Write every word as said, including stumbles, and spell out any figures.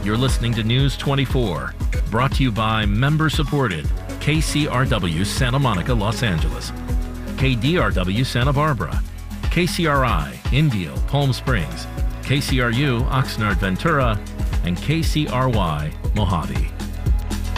You're listening to News twenty-four, brought to you by member-supported K C R W Santa Monica, Los Angeles, K D R W Santa Barbara, K C R I Indio, Palm Springs, K C R U Oxnard, Ventura, and K C R Y Mojave.